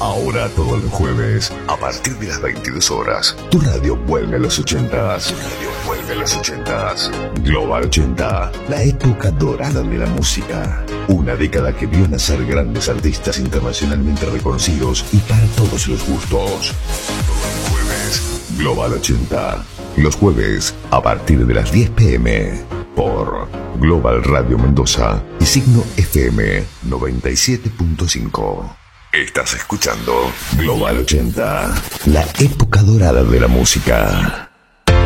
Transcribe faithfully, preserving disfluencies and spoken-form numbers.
Ahora todos los jueves, a partir de las veintidós horas, tu radio vuelve a los ochentas. Tu radio vuelve a los ochentas. Global ochenta, la época dorada de la música. Una década que vio nacer grandes artistas internacionalmente reconocidos y para todos los gustos. Todos los jueves, Global ochenta. Los jueves, a partir de las diez pm, por Global Radio Mendoza y Signo F M noventa y siete punto cinco. Estás escuchando Global ochenta, la época dorada de la música.